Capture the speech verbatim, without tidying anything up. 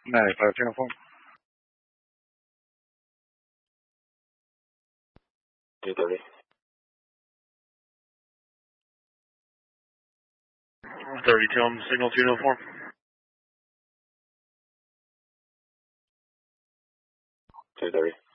ninety-five uniform. two thirty. thirty-two on the signal to uniform. two thirty.